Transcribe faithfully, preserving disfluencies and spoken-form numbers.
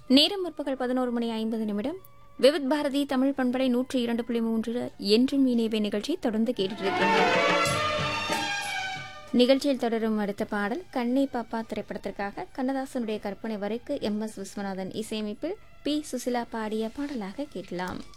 நேரம் முற்பகல் பதினோரு மணி ஐம்பது நிமிடம். விவித் பாரதி தமிழ் பண்பலை நூற்றி இரண்டு புள்ளி மூன்று என்றும் இணைவே நிகழ்ச்சி தொடர்ந்து கேட்டுருக்கீங்க. நிகழ்ச்சியில் தொடரும் அடுத்த பாடல் கண்ணே பாப்பா திரைப்படத்திற்காக கண்ணதாசனுடைய கற்பனை வரைக்கு எம் எஸ் விஸ்வநாதன் இசையமைப்பில் பி சுசிலா பாடிய பாடலாக கேட்கலாம்.